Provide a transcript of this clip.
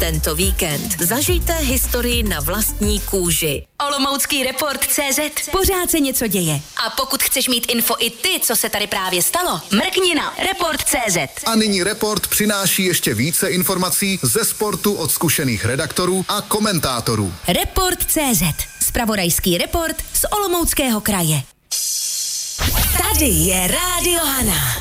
Tento víkend zažijte historii na vlastní kůži. Olomoucký report.cz. Pořád se něco děje. A pokud chceš mít info i ty, co se tady právě stalo, mrkni na report.cz. A nyní Report přináší ještě více informací ze sportu od zkušených redaktorů a komentátorů. Report.cz. Zpravodajský report z Olomouckého kraje. Tady je Rádio Hana.